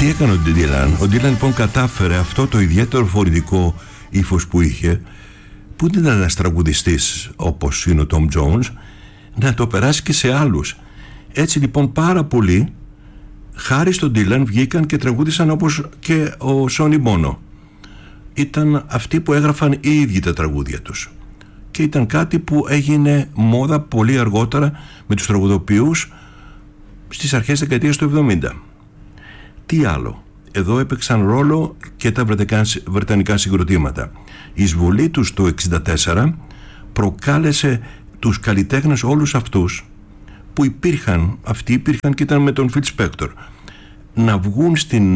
Τι έκανε ο Ντίλαν? Ο Ντίλαν λοιπόν κατάφερε αυτό το ιδιαίτερο φορητικό ύφος που είχε, που δεν ήταν ένας τραγουδιστής όπως είναι ο Tom Jones, να το περάσει και σε άλλους. Έτσι λοιπόν πάρα πολλοί, χάρη στον Ντίλαν, βγήκαν και τραγούδισαν, όπως και ο Σόνι Μπόνο. Ήταν αυτοί που έγραφαν οι ίδιοι τα τραγούδια τους. Και ήταν κάτι που έγινε μόδα πολύ αργότερα με τους τραγουδοποιούς στις αρχές δεκαετίας του 70. Τι άλλο? Εδώ έπαιξαν ρόλο και τα βρετανικά συγκροτήματα. Η εισβολή τους το 1964 προκάλεσε τους καλλιτέχνες όλους αυτούς που υπήρχαν και ήταν με τον Phil Spector, να βγουν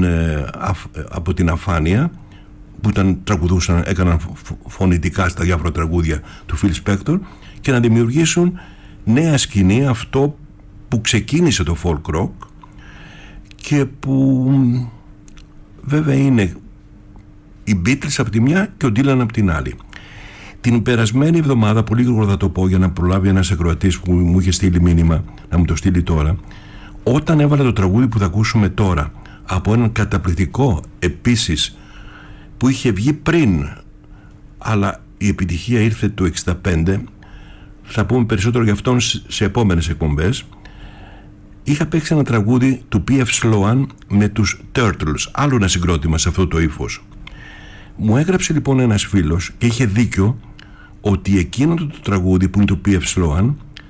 από την αφάνεια που τραγουδούσαν, έκαναν φωνητικά στα διάφορα τραγούδια του Phil Spector, και να δημιουργήσουν νέα σκηνή, αυτό που ξεκίνησε το folk rock και που βέβαια είναι οι Beatles από τη μια και ο Dylan από την άλλη. Την περασμένη εβδομάδα, πολύ γρήγορα θα το πω για να προλάβει ένας ακροατής που μου είχε στείλει μήνυμα να μου το στείλει τώρα, όταν έβαλα το τραγούδι που θα ακούσουμε τώρα από έναν καταπληκτικό επίσης που είχε βγει πριν, αλλά η επιτυχία ήρθε το 65, θα πούμε περισσότερο γι' αυτόν σε επόμενες εκπομπές, είχα παίξει ένα τραγούδι του P.F. Sloan με τους Turtles, άλλο ένα συγκρότημα σε αυτό το ύφος. Μου έγραψε λοιπόν ένας φίλος και είχε δίκιο ότι εκείνο το τραγούδι που είναι του P.F. Sloan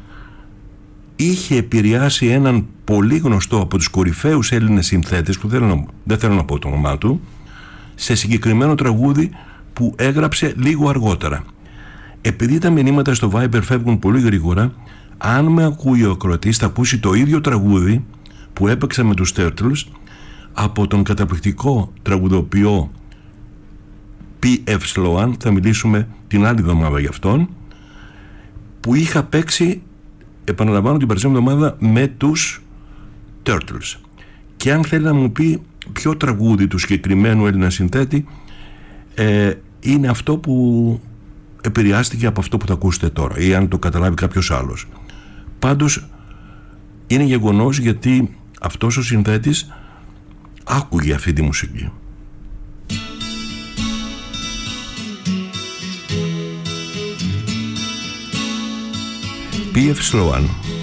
είχε επηρεάσει έναν πολύ γνωστό από τους κορυφαίους Έλληνες συνθέτες, που δεν θέλω να πω το όνομά του, σε συγκεκριμένο τραγούδι που έγραψε λίγο αργότερα. Επειδή τα μηνύματα στο Viber φεύγουν πολύ γρήγορα, αν με ακούει ο ακροατής θα ακούσει το ίδιο τραγούδι που έπαιξα με τους Turtles από τον καταπληκτικό τραγουδοποιό P.F. Sloan. Θα μιλήσουμε την άλλη εβδομάδα για αυτόν, που είχα παίξει, επαναλαμβάνω, την περσμένη εβδομάδα με τους Turtles. Και αν θέλει να μου πει ποιο τραγούδι του συγκεκριμένου Έλληνα συνθέτη, είναι αυτό που επηρεάστηκε από αυτό που θα ακούσετε τώρα, ή αν το καταλάβει κάποιος άλλος. Πάντως είναι γεγονός, γιατί αυτός ο συνθέτης άκουγε αυτή τη μουσική. P.F. Sloan.